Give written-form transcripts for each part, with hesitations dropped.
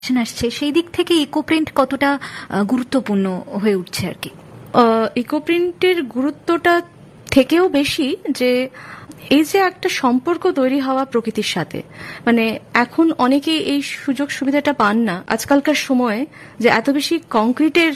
আসছে, সেই দিক থেকে ইকোপ্রিন্ট কতটা গুরুত্বপূর্ণ হয়ে উঠছে আর কি? ইকোপ্রিন্টের গুরুত্বটা থেকেও বেশি যে এই যে একটা সম্পর্ক তৈরি হওয়া প্রকৃতির সাথে, মানে এখন অনেকে এই সুযোগ সুবিধাটা পান না আজকালকার সময়ে, যে এত বেশি কংক্রিটের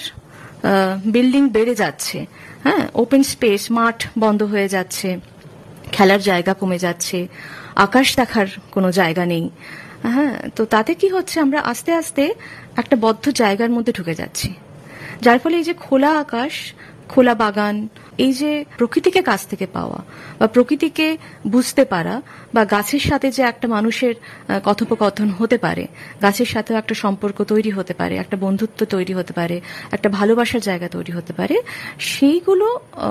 বিল্ডিং বেড়ে যাচ্ছে, হ্যাঁ, ওপেন স্পেস, মাঠ বন্ধ হয়ে যাচ্ছে, খেলার জায়গা কমে যাচ্ছে, আকাশ দেখার কোনো জায়গা নেই। হ্যাঁ, তো তাতে কি হচ্ছে, আমরা আস্তে আস্তে একটা বদ্ধ জায়গার মধ্যে ঢুকে যাচ্ছি, যার ফলে এই যে খোলা আকাশ, খোলা বাগান, এই যে প্রকৃতিকে কাছ থেকে পাওয়া বা প্রকৃতিকে বুঝতে পারা, বা গাছের সাথে যে একটা মানুষের কথোপকথন হতে পারে, গাছের সাথেও একটা সম্পর্ক তৈরি হতে পারে, একটা বন্ধুত্ব তৈরি হতে পারে, একটা ভালোবাসার জায়গা তৈরি হতে পারে, সেইগুলো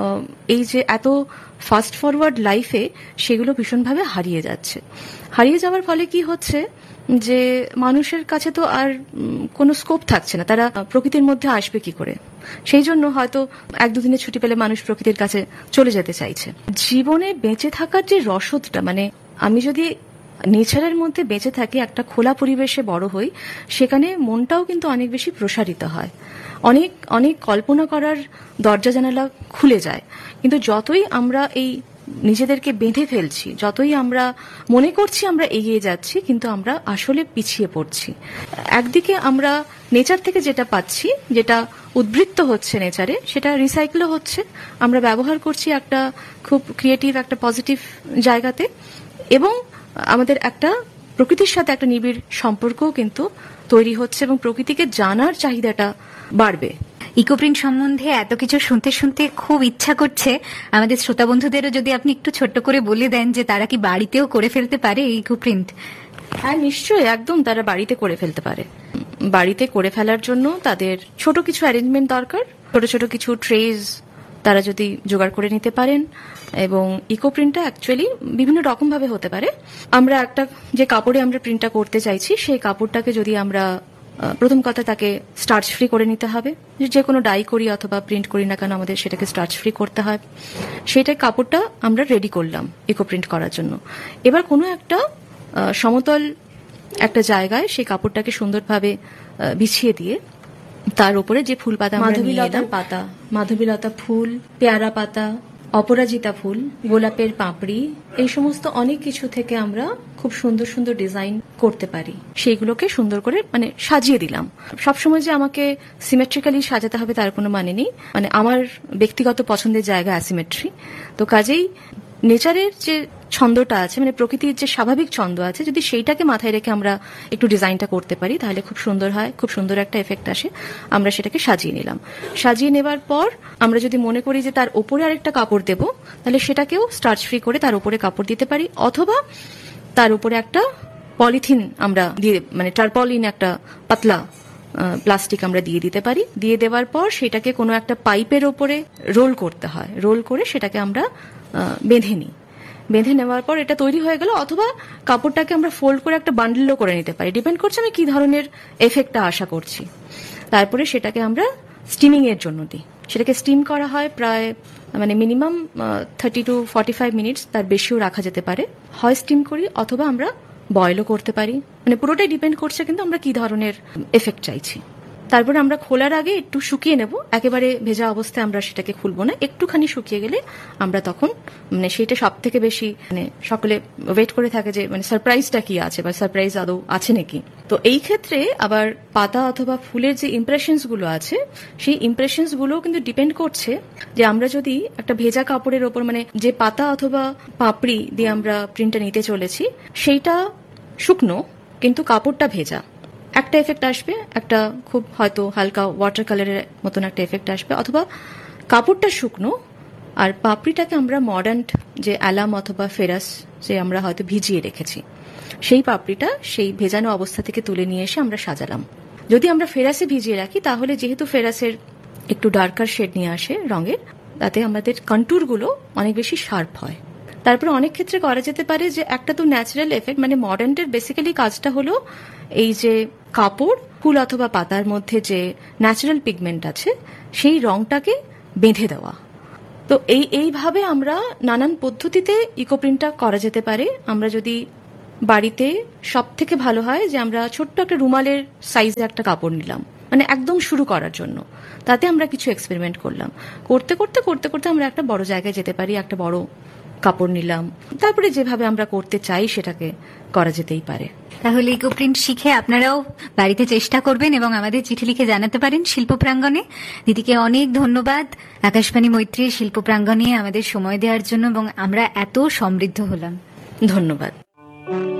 এই যে এত ফাস্ট ফরওয়ার্ড লাইফে সেগুলো ভীষণভাবে হারিয়ে যাচ্ছে। হারিয়ে যাওয়ার ফলে কি হচ্ছে যে মানুষের কাছে তো আর কোনো স্কোপ থাকছে না, তারা প্রকৃতির মধ্যে আসবে কি করে। সেই জন্য হয়তো এক দুদিনের ছুটি পেলে মানুষ প্রকৃতির কাছে চলে যেতে চাইছে। জীবনে বেঁচে থাকার যে রসদটা, মানে আমি যদি নেচারের মধ্যে বেঁচে থাকি, একটা খোলা পরিবেশে বড় হই, সেখানে মনটাও কিন্তু অনেক বেশি প্রসারিত হয়, অনেক অনেক কল্পনা করার দরজা জানালা খুলে যায়। কিন্তু যতই আমরা এই নিজেদেরকে বেঁধে ফেলছি, যতই আমরা মনে করছি আমরা এগিয়ে যাচ্ছি, কিন্তু আমরা আসলে পিছিয়ে পড়ছি। একদিকে আমরা নেচার থেকে যেটা পাচ্ছি, যেটা উদ্বৃত্ত হচ্ছে নেচারে, সেটা রিসাইকেলও হচ্ছে, আমরা ব্যবহার করছি একটা খুব ক্রিয়েটিভ, একটা পজিটিভ জায়গাতে, এবং আমাদের একটা প্রকৃতির সাথে একটা নিবিড় সম্পর্কও কিন্তু তৈরি হচ্ছে, এবং প্রকৃতিকে জানার চাহিদাটা বাড়বে। ইকোপ্রিন্ট সম্বন্ধে এত কিছু শুনতে শুনতে খুব ইচ্ছা করছে আমাদের শ্রোতা বন্ধুদেরও যদি আপনি একটু ছোট্ট করে বলে দেন যে তারা কি বাড়িতেও করে ফেলতে পারে ইকোপ্রিন্ট? হ্যাঁ, নিশ্চয়ই, একদম তারা বাড়িতে করে ফেলতে পারে। বাড়িতে করে ফেলার জন্য তাদের ছোট কিছু অ্যারেঞ্জমেন্ট দরকার, ছোট ছোট কিছু ট্রেজ তারা যদি জোগাড় করে নিতে পারেন। এবং ইকোপ্রিন্টটা অ্যাকচুয়ালি বিভিন্ন রকম ভাবে হতে পারে। আমরা একটা যে কাপড়ে আমরা প্রিন্টটা করতে চাইছি, সেই কাপড়টাকে যদি আমরা প্রথম কথা তাকে স্টার্চ ফ্রি করে নিতে হবে। যে কোনো ডাই করি অথবা প্রিন্ট করি না কেন, আমাদের সেটাকে স্টার্চ ফ্রি করতে হয়। সেটাই কাপড়টা আমরা রেডি করলাম ইকো প্রিন্ট করার জন্য। এবার কোনো একটা সমতল একটা জায়গায় সেই কাপড়টাকে সুন্দরভাবে বিছিয়ে দিয়ে তার উপরে যে ফুল পাতা, মাধবীলতার পাতা, মাধবীলতা ফুল, পেয়ারা পাতা, অপরাজিতা ফুল, গোলাপের পাপড়ি, এই সমস্ত অনেক কিছু থেকে আমরা খুব সুন্দর সুন্দর ডিজাইন করতে পারি। সেইগুলোকে সুন্দর করে মানে সাজিয়ে দিলাম। সবসময় যে আমাকে সিমেট্রিক্যালি সাজাতে হবে তার কোনো মানে নেই, মানে আমার ব্যক্তিগত পছন্দের জায়গা অ্যাসিমেট্রি। তো কাজেই নেচারের যে ছন্দটা আছে, মানে প্রকৃতির যে স্বাভাবিক ছন্দ আছে, যদি সেইটাকে মাথায় রেখে আমরা একটু ডিজাইনটা করতে পারি তাহলে খুব সুন্দর হয়, খুব সুন্দর একটা এফেক্ট আসে। আমরা সেটাকে সাজিয়ে নিলাম। সাজিয়ে নেবার পর আমরা যদি মনে করি যে তার উপরে আরেকটা কাপড় দেব, তাহলে সেটাকেও স্টার্চ ফ্রি করে তার উপরে কাপড় দিতে পারি, অথবা তার উপরে একটা পলিথিন আমরা দিয়ে, মানে টারপলিন, একটা পাতলা প্লাস্টিক আমরা দিয়ে দিতে পারি। দিয়ে দেওয়ার পর সেটাকে কোনো একটা পাইপের ওপরে রোল করতে হয়, রোল করে সেটাকে আমরা বেঁধে নিই। বেঁধে নেওয়ার পর এটা তৈরি হয়ে গেল, অথবা কাপড়টাকে আমরা ফোল্ড করে একটা বান্ডেলও করে নিতে পারি, ডিপেন্ড করছে আমি কি ধরনের এফেক্টটা আশা করছি। তারপরে সেটাকে আমরা স্টিমিং এর জন্য দিই। সেটাকে স্টিম করা হয় প্রায় মানে মিনিমাম 30 to 45 মিনিটস, তার বেশিও রাখা যেতে পারে। হয় স্টিম করি অথবা আমরা বয়েলও করতে পারি, মানে পুরোটাই ডিপেন্ড করছে কিন্তু আমরা কি ধরনের এফেক্ট চাইছি। তারপরে আমরা খোলার আগে একটু শুকিয়ে নেব, একেবারে ভেজা অবস্থায় আমরা সেটাকে খুলবো না, একটুখানি শুকিয়ে গেলে আমরা তখন মানে সেইটা সব থেকে বেশি মানে সকলে ওয়েট করে থাকে যে মানে সারপ্রাইজটা কি আছে বা সারপ্রাইজ আদৌ আছে নাকি। তো এই ক্ষেত্রে আবার পাতা অথবা ফুলের যে ইমপ্রেশনস গুলো আছে, সেই ইমপ্রেশনস গুলো কিন্তু ডিপেন্ড করছে যে আমরা যদি একটা ভেজা কাপড়ের ওপর, মানে যে পাতা অথবা পাপড়ি দিয়ে আমরা প্রিন্টটা নিতে চলেছি সেইটা শুকনো কিন্তু কাপড়টা ভেজা, একটা এফেক্ট আসবে, একটা খুব হয়তো হালকা ওয়াটার কালারের মতন একটা এফেক্ট আসবে। অথবা কাপড়টা শুকনো আর পাপড়িটাকে আমরা মডার্ন যে অ্যালাম অথবা ফেরাস যে আমরা হয়তো ভিজিয়ে রেখেছি, সেই পাপড়িটা সেই ভেজানো অবস্থা থেকে তুলে নিয়ে এসে আমরা সাজালাম। যদি আমরা ফেরাসে ভিজিয়ে রাখি তাহলে যেহেতু ফেরাসের একটু ডার্কার শেড নিয়ে আসে রঙের, তাতে আমাদের কন্টুরগুলো অনেক বেশি শার্প হয়। তারপরে অনেক ক্ষেত্রে করা যেতে পারে যে একটা তো ন্যাচারাল এফেক্ট, মানে মডার্নের বেসিক্যালি কাজটা হলো এই যে কাপড়, ফুল অথবা পাতার মধ্যে যে ন্যাচারাল পিগমেন্ট আছে সেই রংটাকে বেঁধে দেওয়া। তো এইভাবে আমরা নানান পদ্ধতিতে ইকোপ্রিন্টটা করা যেতে পারে। আমরা যদি বাড়িতে সব থেকে ভালো হয় যে আমরা ছোট্ট একটা রুমালের সাইজে একটা কাপড় নিলাম, মানে একদম শুরু করার জন্য। তাতে আমরা কিছু এক্সপেরিমেন্ট করলাম, করতে করতে করতে করতে আমরা একটা বড় জায়গায় যেতে পারি। একটা বড় কাপড় নিলাম, তারপরে যেভাবে আমরা করতে চাই সেটাকে করা যেতেই পারে। তাহলে ইকো প্রিন্ট শিখে আপনারাও বাড়িতে চেষ্টা করবেন এবং আমাদের চিঠি লিখে জানাতে পারেন শিল্প প্রাঙ্গণে। দিদিকে অনেক ধন্যবাদ আকাশবাণী মৈত্রীর শিল্প প্রাঙ্গণে আমাদের সময় দেওয়ার জন্য, এবং আমরা এত সমৃদ্ধ হলাম। ধন্যবাদ।